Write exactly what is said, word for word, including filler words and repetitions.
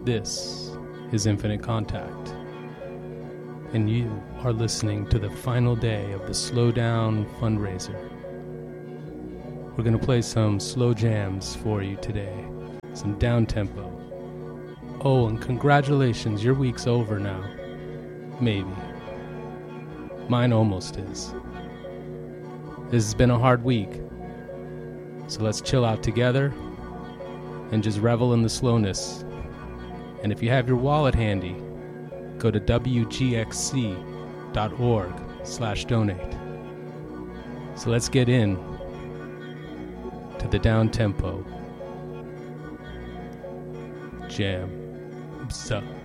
This is Infinite Contact, and you are listening to the final day of the Slowdown fundraiser. We're going to play some slow jams for you today, some down tempo. Oh, and congratulations, your week's over now. Maybe. Mine almost is. This has been a hard week, so let's chill out together and just revel in the slowness. And if you have your wallet handy, go to w g x c dot org slash donate. So let's get in to the down tempo jam. Sup.